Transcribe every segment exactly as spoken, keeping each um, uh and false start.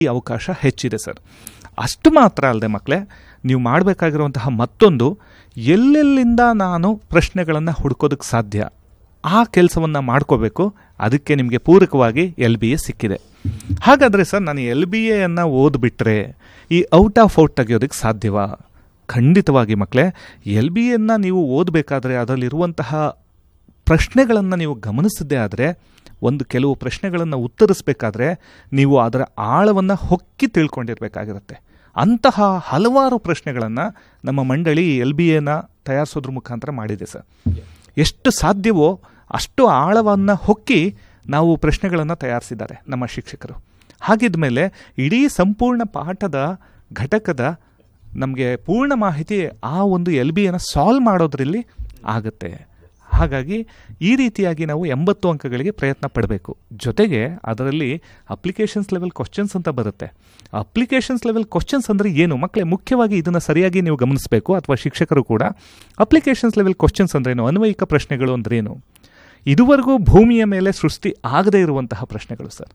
ಅವಕಾಶ ಹೆಚ್ಚಿದೆ ಸರ್. ಅಷ್ಟು ಮಾತ್ರ ಅಲ್ಲದೆ ಮಕ್ಕಳೇ, ನೀವು ಮಾಡಬೇಕಾಗಿರುವಂತಹ ಮತ್ತೊಂದು, ಎಲ್ಲೆಲ್ಲಿಂದ ನಾನು ಪ್ರಶ್ನೆಗಳನ್ನು ಹುಡ್ಕೋದಕ್ಕೆ ಸಾಧ್ಯ ಆ ಕೆಲಸವನ್ನು ಮಾಡ್ಕೋಬೇಕು. ಅದಕ್ಕೆ ನಿಮಗೆ ಪೂರಕವಾಗಿ ಎಲ್ ಬಿ ಎ ಸಿಕ್ಕಿದೆ. ಹಾಗಾದರೆ ಸರ್, ನಾನು ಎಲ್ ಬಿ ಎಯನ್ನು ಓದ್ಬಿಟ್ರೆ ಈ ಔಟ್ ಆಫ್ ಔಟ್ ತೆಗೆಯೋದಕ್ಕೆ ಸಾಧ್ಯವಾ? ಖಂಡಿತವಾಗಿ ಮಕ್ಕಳೇ, ಎಲ್ ಬಿ ಎನ್ನು ನೀವು ಓದಬೇಕಾದ್ರೆ ಅದರಲ್ಲಿರುವಂತಹ ಪ್ರಶ್ನೆಗಳನ್ನು ನೀವು ಗಮನಿಸದೇ ಆದರೆ, ಒಂದು ಕೆಲವು ಪ್ರಶ್ನೆಗಳನ್ನು ಉತ್ತರಿಸಬೇಕಾದ್ರೆ ನೀವು ಅದರ ಆಳವನ್ನು ಹೊಕ್ಕಿ ತಿಳ್ಕೊಂಡಿರಬೇಕಾಗಿರುತ್ತೆ. ಅಂತಹ ಹಲವಾರು ಪ್ರಶ್ನೆಗಳನ್ನು ನಮ್ಮ ಮಂಡಳಿ ಎಲ್ ಬಿ ಎನ ತಯಾರಿಸೋದ್ರ ಮುಖಾಂತರ ಮಾಡಿದೆ ಸರ್. ಎಷ್ಟು ಸಾಧ್ಯವೋ ಅಷ್ಟು ಆಳವನ್ನು ಹೊಕ್ಕಿ ನಾವು ಪ್ರಶ್ನೆಗಳನ್ನು ತಯಾರಿಸಿದ್ದಾರೆ ನಮ್ಮ ಶಿಕ್ಷಕರು. ಹಾಗಿದ್ದ ಮೇಲೆ ಇಡೀ ಸಂಪೂರ್ಣ ಪಾಠದ ಘಟಕದ ನಮಗೆ ಪೂರ್ಣ ಮಾಹಿತಿ ಆ ಒಂದು ಎಲ್ ಬಿ ಎನ ಸಾಲ್ವ್ ಮಾಡೋದ್ರಲ್ಲಿ ಆಗುತ್ತೆ. ಹಾಗಾಗಿ ಈ ರೀತಿಯಾಗಿ ನಾವು ಎಂಬತ್ತು ಅಂಕಗಳಿಗೆ ಪ್ರಯತ್ನ ಪಡಬೇಕು. ಜೊತೆಗೆ ಅದರಲ್ಲಿ ಅಪ್ಲಿಕೇಶನ್ಸ್ ಲೆವೆಲ್ ಕ್ವಶನ್ಸ್ ಅಂತ ಬರುತ್ತೆ. ಅಪ್ಲಿಕೇಶನ್ಸ್ ಲೆವೆಲ್ ಕ್ವಶನ್ಸ್ ಅಂದರೆ ಏನು ಮಕ್ಕಳೇ? ಮುಖ್ಯವಾಗಿ ಇದನ್ನು ಸರಿಯಾಗಿ ನೀವು ಗಮನಿಸಬೇಕು, ಅಥವಾ ಶಿಕ್ಷಕರು ಕೂಡ. ಅಪ್ಲಿಕೇಶನ್ಸ್ ಲೆವೆಲ್ ಕ್ವಶನ್ಸ್ ಅಂದ್ರೇನು? ಅನ್ವಯಿಕ ಪ್ರಶ್ನೆಗಳು ಅಂದ್ರೇನು? ಇದುವರೆಗೂ ಭೂಮಿಯ ಮೇಲೆ ಸೃಷ್ಟಿ ಆಗದೇ ಇರುವಂತಹ ಪ್ರಶ್ನೆಗಳು ಸರ್.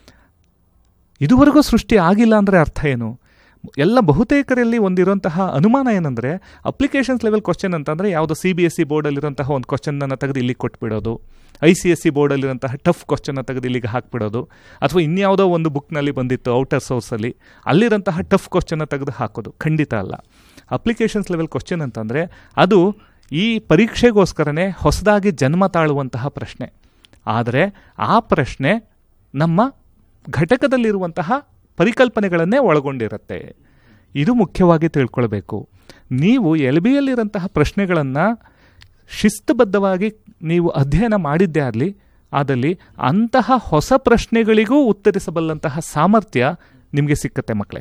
ಇದುವರೆಗೂ ಸೃಷ್ಟಿ ಆಗಿಲ್ಲ ಅಂದರೆ ಅರ್ಥ ಏನು? ಎಲ್ಲ ಬಹುತೇಕರಲ್ಲಿ ಒಂದಿರುವಂತಹ ಅನುಮಾನ ಏನಂದರೆ, ಅಪ್ಲಿಕೇಶನ್ಸ್ ಲೆವೆಲ್ ಕ್ವಶನ್ ಅಂತಂದರೆ ಯಾವುದೋ ಸಿ ಬಿ ಎಸ್ ಸಿ ಬೋರ್ಡಲ್ಲಿರುವಂತಹ ಒಂದು ಕ್ವಶನನ್ನು ತೆಗೆದು ಇಲ್ಲಿಗೆ ಕೊಟ್ಬಿಡೋದು, I C S C ಬೋರ್ಡಲ್ಲಿರುವಂತಹ tough ಕ್ವಶನ್ನ ತೆಗೆದು ಇಲ್ಲಿಗೆ ಹಾಕ್ಬಿಡೋದು, ಅಥವಾ ಇನ್ಯಾವುದೋ ಒಂದು ಬುಕ್ನಲ್ಲಿ ಬಂದಿತ್ತು ಔಟರ್ ಸೋರ್ಸಲ್ಲಿ ಅಲ್ಲಿರೋಂತಹ ಟಫ್ ಕ್ವಶನ್ನ ತೆಗೆದು ಹಾಕೋದು. ಖಂಡಿತ ಅಲ್ಲ. ಅಪ್ಲಿಕೇಶನ್ಸ್ ಲೆವೆಲ್ ಕ್ವಶನ್ ಅಂತಂದರೆ ಅದು ಈ ಪರೀಕ್ಷೆಗೋಸ್ಕರನೇ ಹೊಸದಾಗಿ ಜನ್ಮ ತಾಳುವಂತಹ ಪ್ರಶ್ನೆ. ಆದರೆ ಆ ಪ್ರಶ್ನೆ ನಮ್ಮ ಘಟಕದಲ್ಲಿರುವಂತಹ ಪರಿಕಲ್ಪನೆಗಳನ್ನೇ ಒಳಗೊಂಡಿರುತ್ತೆ. ಇದು ಮುಖ್ಯವಾಗಿ ತಿಳ್ಕೊಳ್ಬೇಕು. ನೀವು ಎಲ್ ಬಿ ಯಲ್ಲಿರೋಂತಹ ಪ್ರಶ್ನೆಗಳನ್ನು ಶಿಸ್ತುಬದ್ಧವಾಗಿ ನೀವು ಅಧ್ಯಯನ ಮಾಡಿದ್ದೇ ಆಗಲಿ ಆದಲ್ಲಿ ಅಂತಹ ಹೊಸ ಪ್ರಶ್ನೆಗಳಿಗೂ ಉತ್ತರಿಸಬಲ್ಲಂತಹ ಸಾಮರ್ಥ್ಯ ನಿಮಗೆ ಸಿಕ್ಕತ್ತೆ ಮಕ್ಕಳೇ.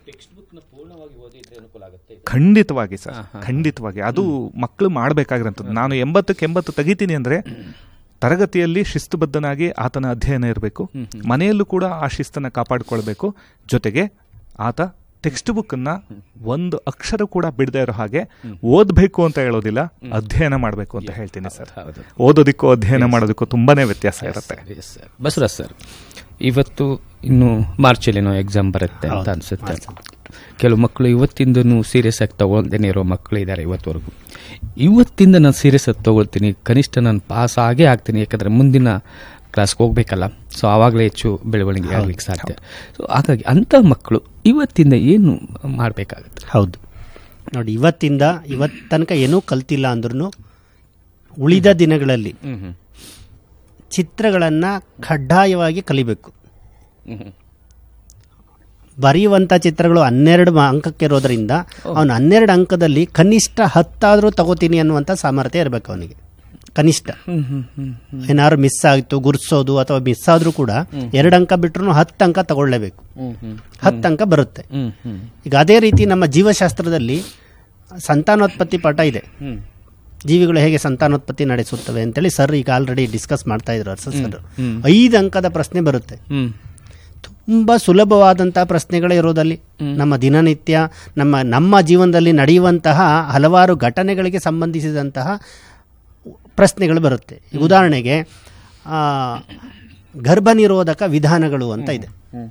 ಖಂಡಿತವಾಗಿ ಸರ್, ಖಂಡಿತವಾಗಿ ಅದು ಮಕ್ಕಳು ಮಾಡಬೇಕಾಗಿರೋಂಥದ್ದು. ನಾನು ಎಂಬತ್ತಕ್ಕೆ ಎಂಬತ್ತು ತೆಗಿತೀನಿ ಅಂದರೆ ತರಗತಿಯಲ್ಲಿ ಶಿಸ್ತುಬದ್ಧನಾಗಿ ಆತನ ಅಧ್ಯಯನ ಇರಬೇಕು, ಮನೆಯಲ್ಲೂ ಕೂಡ ಆ ಶಿಸ್ತನ್ನು ಕಾಪಾಡಿಕೊಳ್ಬೇಕು. ಜೊತೆಗೆ ಆತ ಟೆಕ್ಸ್ಟ್ ಬುಕ್ಕನ್ನು ಒಂದು ಅಕ್ಷರ ಕೂಡ ಬಿಡದೇ ಇರೋ ಹಾಗೆ ಓದಬೇಕು ಅಂತ ಹೇಳೋದಿಲ್ಲ, ಅಧ್ಯಯನ ಮಾಡಬೇಕು ಅಂತ ಹೇಳ್ತೀನಿ ಸರ್. ಓದೋದಕ್ಕೂ ಅಧ್ಯಯನ ಮಾಡೋದಕ್ಕೂ ತುಂಬಾನೇ ವ್ಯತ್ಯಾಸ ಇರುತ್ತೆ. ಬಸವರಾಜ್ ಸರ್, ಇವತ್ತು ಇನ್ನು ಮಾರ್ಚಲ್ಲಿನೋ ಎಕ್ಸಾಮ್ ಬರುತ್ತೆ ಅಂತ ಅನ್ಸುತ್ತೆ. ಕೆಲವು ಮಕ್ಕಳು ಇವತ್ತಿಂದನೂ ಸೀರಿಯಸ್ ಆಗಿ ತಗೊಳ್ದೇನೆ ಇರೋ ಮಕ್ಕಳು ಇದ್ದಾರೆ ಇವತ್ತವರೆಗೂ. ಇವತ್ತಿಂದ ನಾನು ಸೀರಿಯಸ್ ಆಗಿ ತಗೊಳ್ತೀನಿ, ಕನಿಷ್ಠ ನಾನು ಪಾಸ್ ಆಗೇ ಆಗ್ತೀನಿ, ಯಾಕಂದರೆ ಮುಂದಿನ ಕ್ಲಾಸ್ಗೆ ಹೋಗ್ಬೇಕಲ್ಲ, ಸೊ ಆವಾಗಲೇ ಹೆಚ್ಚು ಬೆಳವಣಿಗೆ ಆಗ್ಲಿಕ್ಕೆ ಸಾಧ್ಯ. ಸೊ ಹಾಗಾಗಿ ಅಂಥ ಮಕ್ಕಳು ಇವತ್ತಿಂದ ಏನು ಮಾಡಬೇಕಾಗುತ್ತೆ? ಹೌದು ನೋಡಿ, ಇವತ್ತಿಂದ ಇವತ್ತು ತನಕ ಏನೂ ಕಲ್ತಿಲ್ಲ ಅಂದ್ರೂ ಉಳಿದ ದಿನಗಳಲ್ಲಿ ಚಿತ್ರಗಳನ್ನು ಕಡ್ಡಾಯವಾಗಿ ಕಲಿಬೇಕು. ಬರೆಯುವಂಥ ಚಿತ್ರಗಳು ಹನ್ನೆರಡು ಅಂಕಕ್ಕೆ ಇರೋದ್ರಿಂದ ಅವನು ಹನ್ನೆರಡು ಅಂಕದಲ್ಲಿ ಕನಿಷ್ಠ ಹತ್ತಾದರೂ ತಗೋತೀನಿ ಅನ್ನುವಂಥ ಸಾಮರ್ಥ್ಯ ಇರಬೇಕು ಅವನಿಗೆ. ಕನಿಷ್ಠ ಏನಾದ್ರು ಮಿಸ್ ಆಯಿತು ಗುರ್ಸೋದು ಅಥವಾ ಮಿಸ್ ಆದರೂ ಕೂಡ ಎರಡು ಅಂಕ ಬಿಟ್ರು ಹತ್ತು ಅಂಕ ತಗೊಳ್ಳೇಬೇಕು. ಹತ್ತು ಅಂಕ ಬರುತ್ತೆ. ಈಗ ಅದೇ ರೀತಿ ನಮ್ಮ ಜೀವಶಾಸ್ತ್ರದಲ್ಲಿ ಸಂತಾನೋತ್ಪತ್ತಿ ಪಾಠ ಇದೆ. ಜೀವಿಗಳು ಹೇಗೆ ಸಂತಾನೋತ್ಪತ್ತಿ ನಡೆಸುತ್ತವೆ ಅಂತೇಳಿ ಸರ್ ಈಗ ಆಲ್ರೆಡಿ ಡಿಸ್ಕಸ್ ಮಾಡ್ತಾ ಇದ್ರು ಸರ್. ಐದು ಅಂಕದ ಪ್ರಶ್ನೆ ಬರುತ್ತೆ. ತುಂಬ ಸುಲಭವಾದಂತಹ ಪ್ರಶ್ನೆಗಳೇ ಇರೋದಲ್ಲಿ ನಮ್ಮ ದಿನನಿತ್ಯ ನಮ್ಮ ನಮ್ಮ ಜೀವನದಲ್ಲಿ ನಡೆಯುವಂತಹ ಹಲವಾರು ಘಟನೆಗಳಿಗೆ ಸಂಬಂಧಿಸಿದಂತಹ ಪ್ರಶ್ನೆಗಳು ಬರುತ್ತೆ. ಈಗ ಉದಾಹರಣೆಗೆ ಗರ್ಭ ನಿರೋಧಕ ವಿಧಾನಗಳು ಅಂತ ಇದೆ,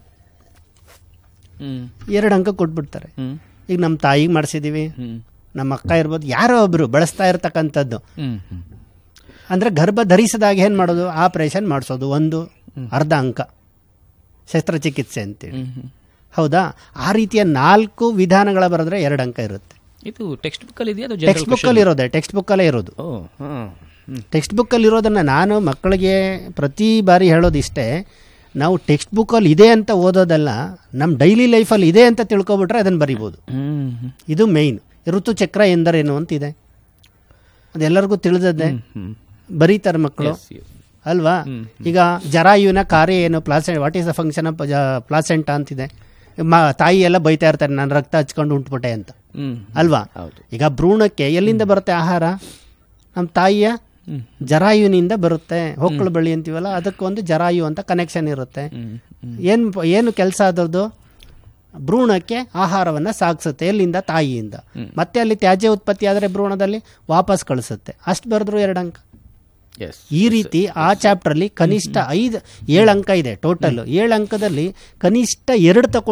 ಎರಡು ಅಂಕ ಕೊಟ್ಬಿಡ್ತಾರೆ. ಈಗ ನಮ್ಮ ತಾಯಿಗೆ ಮಾಡಿಸಿದೀವಿ, ನಮ್ಮ ಅಕ್ಕ ಇರ್ಬೋದು, ಯಾರೋ ಒಬ್ರು ಬಳಸ್ತಾ ಇರ್ತಕ್ಕಂಥದ್ದು. ಅಂದ್ರೆ ಗರ್ಭ ಧರಿಸಿದಾಗ ಏನ್ ಮಾಡೋದು, ಆಪರೇಷನ್ ಮಾಡಿಸೋದು, ಒಂದು ಅರ್ಧ ಅಂಕ ಶಸ್ತ್ರಚಿಕಿತ್ಸೆ ಅಂತೇಳಿ. ಹೌದಾ? ಆ ರೀತಿಯ ನಾಲ್ಕು ವಿಧಾನಗಳ ಬರೆದ್ರೆ ಎರಡು ಅಂಕ ಇರುತ್ತೆ. ಇದು ಟೆಕ್ಸ್ಟ್ ಬುಕ್ ಅಲ್ಲಿ ಟೆಕ್ಸ್ಟ್ ಬುಕ್ ಅಲ್ಲಿ ಇರೋದೆ ಟೆಕ್ಸ್ಟ್ ಬುಕ್ ಅಲ್ಲೇ ಇರೋದು. ಟೆಕ್ಸ್ಟ್ ಬುಕ್ ಅಲ್ಲಿ ಇರೋದನ್ನ ನಾನು ಮಕ್ಕಳಿಗೆ ಪ್ರತಿ ಬಾರಿ ಹೇಳೋದು ಇಷ್ಟೇ, ನಾವು ಟೆಕ್ಸ್ಟ್ ಬುಕ್ ಅಲ್ಲಿ ಇದೆ ಅಂತ ಓದೋದಲ್ಲ, ನಮ್ಮ ಡೈಲಿ ಲೈಫಲ್ಲಿ ಇದೆ ಅಂತ ತಿಳ್ಕೊಬಿಟ್ರೆ ಅದನ್ನು ಬರಿಬೋದು. ಇದು ಮೇಯ್ನ್. ಋತುಚಕ್ರ ಎಂದರೇನು ಅಂತಿದೆ, ಅದೆಲ್ಲರಿಗೂ ತಿಳಿದದ್ದೇ, ಬರೀತಾರೆ ಮಕ್ಕಳು ಅಲ್ವಾ? ಈಗ ಜರಾಯುವಿನ ಕಾರ್ಯ ಏನು, ಪ್ಲಾಸೆಂಟ್, what is the function of placenta ಅಂತಿದೆ. ತಾಯಿ ಎಲ್ಲ ಬೈತಾ ಇರ್ತಾರೆ, ನಾನು ರಕ್ತ ಹಚ್ಕೊಂಡು ಉಂಟ್ಬಿಟ್ಟೆ ಅಂತ ಅಲ್ವಾ? ಈಗ ಭ್ರೂಣಕ್ಕೆ ಎಲ್ಲಿಂದ ಬರುತ್ತೆ ಆಹಾರ? ನಮ್ಮ ತಾಯಿಯ ಜರಾಯುವಿನಿಂದ ಬರುತ್ತೆ. ಹೊಕ್ಕಳು ಬಳ್ಳಿ ಅಂತೀವಲ್ಲ, ಅದಕ್ಕೊಂದು ಜರಾಯು ಅಂತ ಕನೆಕ್ಷನ್ ಇರುತ್ತೆ. ಏನು ಏನು ಕೆಲಸ ಅದರದ್ದು? ಭ್ರೂಣಕ್ಕೆ ಆಹಾರವನ್ನು ಸಾಗಿಸುತ್ತೆ. ಎಲ್ಲಿಂದ? ತಾಯಿಯಿಂದ. ಮತ್ತೆ ಅಲ್ಲಿ ತ್ಯಾಜ್ಯ ಉತ್ಪತ್ತಿ ಆದರೆ ಭ್ರೂಣದಲ್ಲಿ ವಾಪಸ್ ಕಳಿಸುತ್ತೆ. ಅಷ್ಟು ಬರೆದ್ರು ಎರಡು ಅಂಕ. ಈ ರೀತಿ ಆ ಚಾಪ್ಟರ್ಲಿ ಕನಿಷ್ಠ ಐದು ಏಳು ಅಂಕ ಇದೆ ಟೋಟಲ್. ಏಳು ಅಂಕದಲ್ಲಿ ಕನಿಷ್ಠ ಎರಡು ತಗೊಂಡು